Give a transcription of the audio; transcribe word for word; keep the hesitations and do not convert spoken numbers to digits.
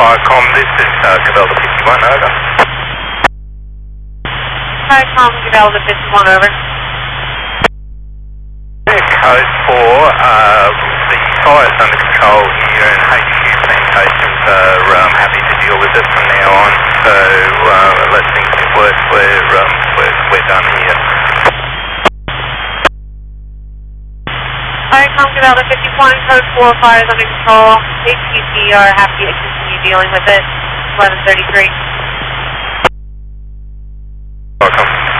Firecom, this is uh, Cabela fifty-one, over. Firecom, Cabela fifty-one, over. Code four, uh, the fire's under control here and H Q plantations are um, happy to deal with it from now on, so uh, unless things get worse, we're, um, we're, we're done here. Firecom, Cabela fifty-one, code four, fire's under control. H Q C are happy to continue dealing with it. eleven thirty-three. Welcome.